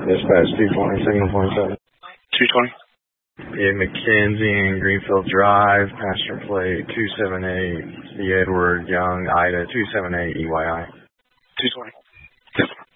Dispatch 220, signal 27. 220. Yeah, McKenzie and Greenfield Drive, passenger plate 278, C. Edward Young, Ida 278 EYI. 220.